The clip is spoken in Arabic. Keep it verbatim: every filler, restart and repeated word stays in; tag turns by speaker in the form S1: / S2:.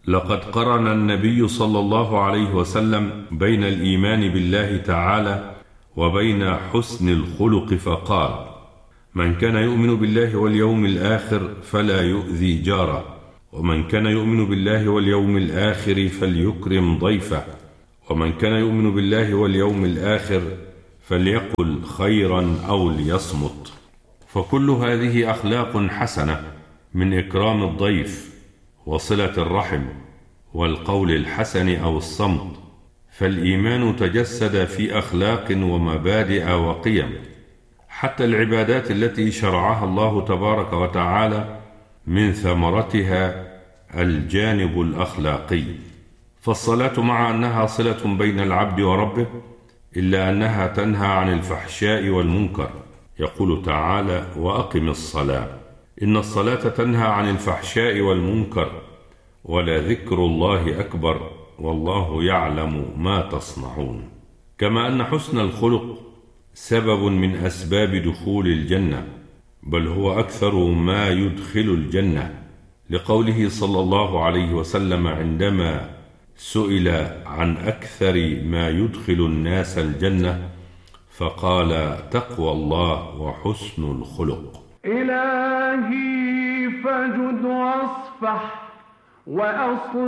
S1: لقد قرن النبي صلى الله عليه وسلم بين الإيمان بالله تعالى وبين حسن الخلق فقال: من كان يؤمن بالله واليوم الآخر فلا يؤذي جاره، ومن كان يؤمن بالله واليوم الآخر فليكرم ضيفه، ومن كان يؤمن بالله واليوم الآخر فليقل خيرا أو ليصمت. فكل هذه أخلاق حسنة من إكرام الضيف وصلة الرحم والقول الحسن أو الصمت، فالإيمان تجسد في أخلاق ومبادئ وقيم. حتى العبادات التي شرعها الله تبارك وتعالى من ثمرتها الجانب الأخلاقي. فالصلاة مع أنها صلة بين العبد وربه إلا أنها تنهى عن الفحشاء والمنكر. يقول تعالى: وأقم الصلاة إن الصلاة تنهى عن الفحشاء والمنكر ولذكر الله أكبر والله يعلم ما تصنعون. كما أن حسن الخلق سبب من أسباب دخول الجنة، بل هو أكثر ما يدخل الجنة، لقوله صلى الله عليه وسلم عندما سئل عن أكثر ما يدخل الناس الجنة فقال: تقوى الله وحسن الخلق.
S2: إلهي فجد واصفح وأصلح